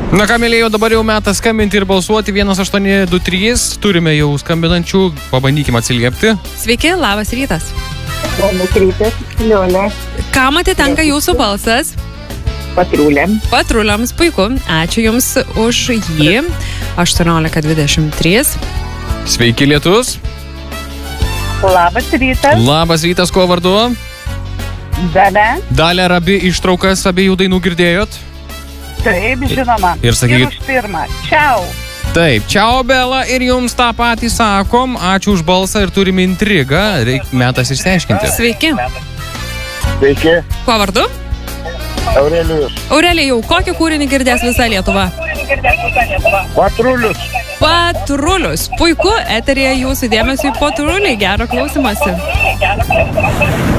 Na ką, mėlėjau, dabar jau metas skambinti ir balsuoti 1823. Turime jau skambinančių, pabandykime atsiliepti. Sveiki, labas rytas. Labas rytas, Liolė. Kam atitenka jūsų balsas? Patruliam. Patruliams, puiku. Ačiū Jums už jį. 1823. Sveiki, lietus. Labas rytas. Labas rytas, kuo vardu? Dalia. Dalia, abi ištraukas abiejų dainų girdėjot? Taip, žinoma. Ir sakykit- už pirmą. Čiau. Taip, čiao Bela, ir jums tą patį sakom. Ačiū už balsą ir turime intrigą. Metas išsiaiškinti. Sveiki. Sveiki, Kuo vardu? Aurelijus. Aurelijau, kokį kūrinį girdės visa Lietuva? Patrulius. Patrulius. Puiku, eterėje jūsų dėmesio į patruliai. Gero klausimosi.